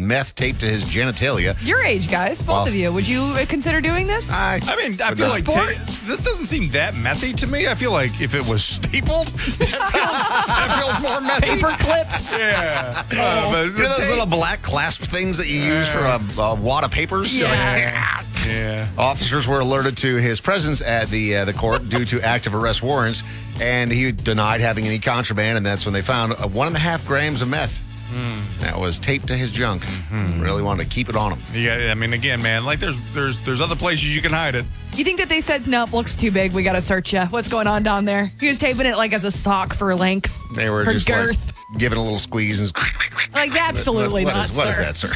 meth taped to his genitalia. Your age, guys, both of you. Would you consider doing this? I feel like this doesn't seem that methy to me. I feel like if it was stapled, that feels more methy. Paper clipped. Yeah. But You know those little black clasp things that you use for a wad of papers? Yeah. Yeah. Officers were alerted to his presence at the court due to active arrest warrants, and he denied having any contraband, and that's when they found 1.5 grams of meth. That was taped to his junk. Really wanted to keep it on him. Yeah, I mean, again, man, like there's other places you can hide it. You think that they said, nope, looks too big, we got to search you. What's going on down there? He was taping it like as a sock for length. They were for just girth. like giving a little squeeze and Like, absolutely what not, is that, sir?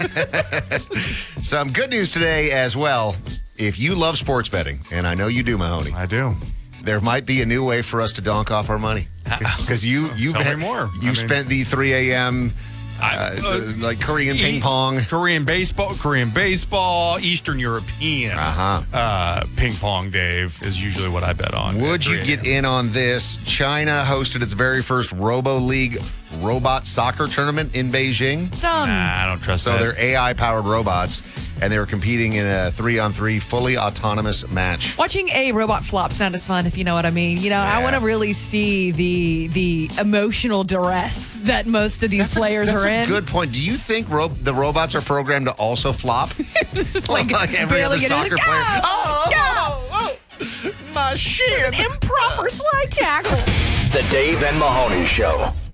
Some good news today as well. If you love sports betting, and I know you do, Mahoney, I do. there might be a new way for us to donk off our money. Because you've Tell me more. spent the 3 a.m. like Korean ping pong. Korean baseball, Eastern European ping pong, Dave, is usually what I bet on. Would you get in on this? China hosted its very first Robo League robot soccer tournament in Beijing. Dumb. Nah, I don't trust So that. they're AI-powered robots, and they were competing in a 3-on-3 fully autonomous match. Watching a robot flop sound is fun, if you know what I mean. You know, I Yeah. want to really see the emotional duress that most of these players That's are a in. good point. Do you think the robots are programmed to also flop? like every other barely getting soccer it. player? Go! My shit! Improper slide tackle. The Dave and Mahoney Show.